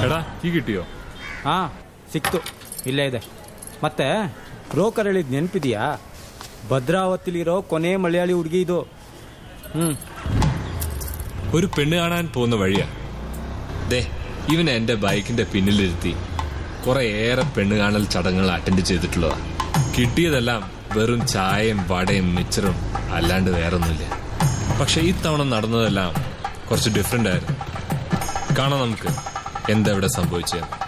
ಎಡಾ key ಕಿಟ್ಟಿಯೋ? ಹಾ ಸಿಕ್ತು, ಇಲ್ಲೇ ಇದೆ. ಮತ್ತೆ ಬ್ರೋಕರ್ ಹೇಳಿದ್ ನೆನಪಿದೆಯಾ? ഭദ്രാവത്തിലിರೋ കൊനെ മലയാളി ಹುಡುಗಿ ಇದು. ഒരു പെണ്ണ് കാണാൻ പോകുന്ന വഴിയാ. ദേ ഇവൻ എന്റെ ബൈക്കിന്റെ പിന്നിലിരുത്തി കുറെയേറെ പെണ്ണ് കാണൽ ചടങ്ങുകൾ അറ്റൻഡ് ചെയ്തിട്ടുള്ളതാ. കിട്ടിയതെല്ലാം വെറും ചായയും വടയും മിച്ചറും അല്ലാണ്ട് വേറൊന്നുമില്ല. പക്ഷെ ഇത്തവണ നടന്നതെല്ലാം കുറച്ച് ഡിഫറെന്റ് ആയിരുന്നു. കാണാം നമുക്ക് എന്താ ഇവിടെ സംഭവിച്ചത്.